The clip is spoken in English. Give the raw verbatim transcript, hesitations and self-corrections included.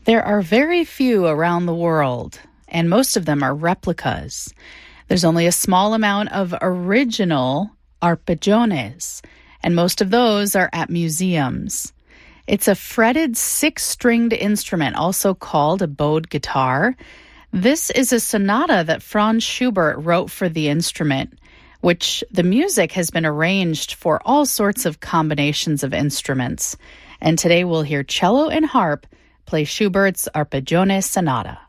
There are very few around the world, and most of them are replicas. There's only a small amount of original arpeggione, and most of those are at museums. It's a fretted six-stringed instrument, also called a bowed guitar. This is a sonata that Franz Schubert wrote for the instrument, which the music has been arranged for all sorts of combinations of instruments. And today we'll hear cello and harp play Schubert's Arpeggione Sonata.